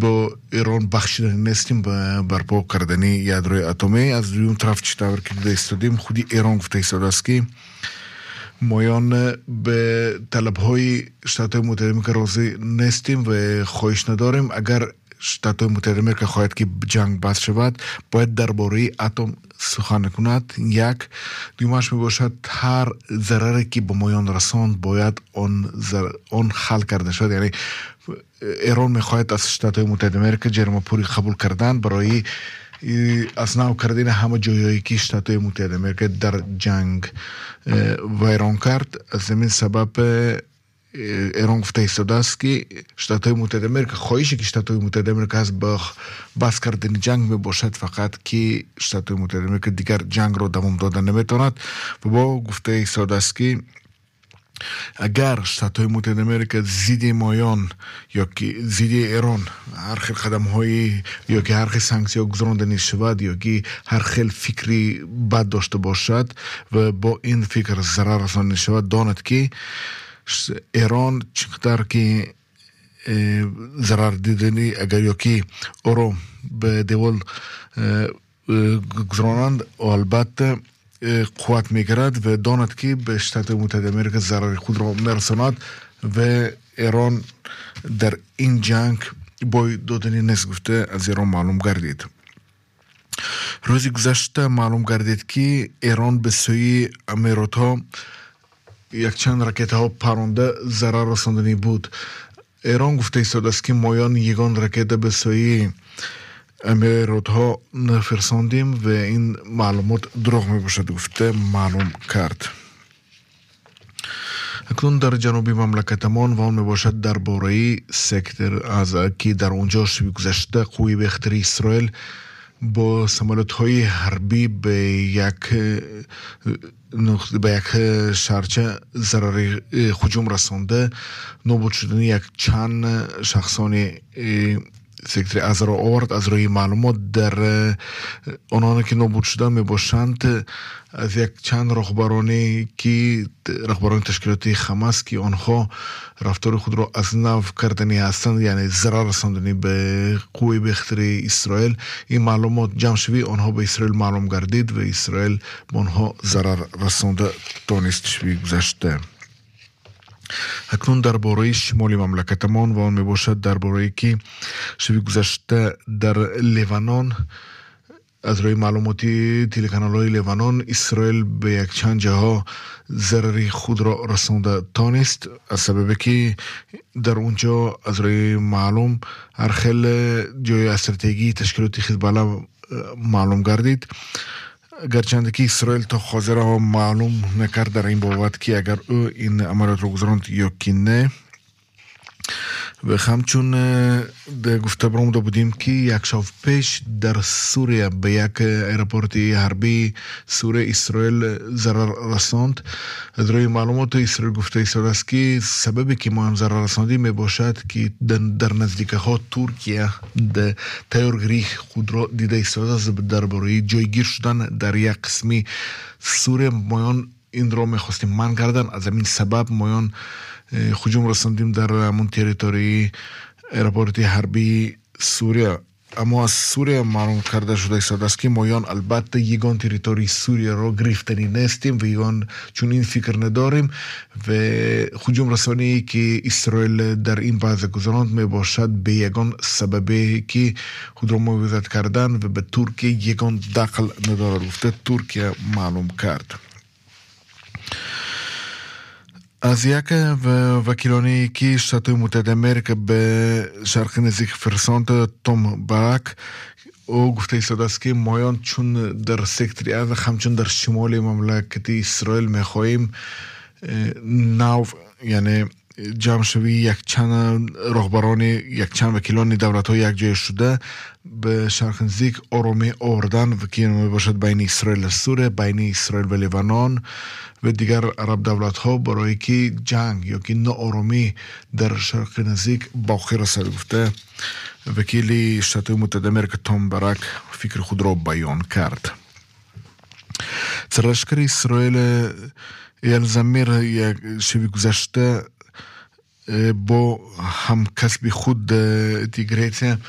با ایران بخشیدنی نیستیم به برپا کردنی یادروی اتمی. از دویم طرف چطور که دیده استودیم خودی ایران گفته ایستاده است که مایان به طلب‌های شتات متحده آمریکا راضی نیستیم و خواهش نداریم. اگر شتات متحده آمریکا خواهد که جنگ بس شود باید درباره اتم سخن کند. یک دومش می باشد هر ضرری که به مایان رساند باید آن حل کرده شد. یعنی ایران می خواهد از شتات متحده آمریکا جرم پوری قبول کردن برای از نو کردن همه جایایی که شتات متحده آمریکا در جنگ ویران کرد. از همین سبب ایران گفته ایستاده است که شتات متحده آمریکا خواهشی که شتات متحده آمریکا از بس کردن جنگ می باشد فقط که شتات متحده آمریکا دیگر جنگ را دوام دادن نمیتواند و با گفته ایستاده است که اگر شتات متحده آمریکا ضد مایان یا که ضد ایران هر خیل قدم های یا که هر خیل سانکسیون گذراندنی شود یا که هر خیل فکری بد داشته باشد و با این فکر ضرر رسانده شود، داند که ایران چقدر که ضرر دیدنی اگر یا که او رو به دیوال گذرانند البته قوت میگرد و داند که به شتات متحده آمریکا ضرر خود را میرساند و ایران در این جنگ بای دادنی نیست گفته از ایران معلوم گردید. روزی گذشته معلوم گردید که ایران به سوی امارات ها یک چند راکت ها پرونده ضرر رساندنی بود. ایران گفته ایستاده است که مایان یگان راکت به سوی امارات ها نفرستاندیم و این معلومات دروغ می باشد گفته معلوم کرد. اکنون در جنوبی مملکتمان وان می باشد درباره سکتر از که در اونجا شب گذشته قوی بختری اسرائیل با سمالت های حربی به یک شهرچه ضرر هجوم رسانده. نابود شدن یک چند شخصانی سکتر از را آورد. از روی معلومات در آنان که نابود شده می باشند از یک چند رهبران تشکیلاتی حماس که آنها رفتار خود را از نو کردنی هستند، یعنی ضرر رساندنی به قوی بختری اسرائیل. این معلومات جمع شوی آنها به اسرائیل معلوم گردید و اسرائیل به آنها ضرر رسانده دانست شوی گذشته. اکنون درباره شمالی مملکتمان وان می باشد درباره که شب گذشته در لیبنان از روی معلوماتی تلکانال های لیبنان اسرائیل به یک چند جاها ضرری خود را رسانده تانست، از سبب که در اونجا از روی معلوم هر خیل جای استراتژی تشکیلات حزب معلوم گردید. گرچند که اسرائیل تا حاضر ها معلوم نکرد در این بابت که اگر او این عملیات رو گذراند یا که نه. و همچون گفته برامده بودیم که یک شب پیش در سوریه به یک ایرپورت حربی سوریه اسرائیل ضرر رساند. از روی معلومات اسرائیل گفته ایستاده است که سببی که ما هم ضرر رساندی می باشد که در نزدیکه ها ترکیه تیارگیری خود را دیده ایستاده است درباره جایگیر شدن در یک قسمی سوریه. مایان این را میخواستیم من کردن، از همین سبب مایان هجوم رساندیم در همون تریتوری ایرپورت حربی سوریه. اما از سوریه معلوم کرده شده ایستاده است که مایان البته یگان تریتوری سوریه را گرفتنی نیستیم و یگان چون این فکر نداریم و هجوم رسانی که اسرائیل در این بحث گذراند می باشد به یگان سببی که خود را موضوعات کردن و به ترکیه یگان دخل ندارد گفته ترکیه معلوم کرد. از یک وکیلانی که شتات متحده آمریکا به شرق نزدیک فرستاند توم باراک او گفته ایستاده است که مایان چون در سکتری از همچون در شمال مملکت اسرائیل میخواهیم نو یعنی جمع شوی یک چند رهبران یک چند وکیلان دولت ها یک جای شده به شرق نزدیک آرامی آوردن و که می باشد بین اسرائیل و سوریه، بین اسرائیل و لیبنان و دیگر عرب دولت ها برای که جنگ یا که ناآرامی در شرق نزدیک باقی رسد گفته وکیل شتات متحده آمریکا توم باراک فکر خود را بیان کرد. سرلشکر اسرائیل ایل زمیر یک شب گذشته با هم کسب خود تیگریت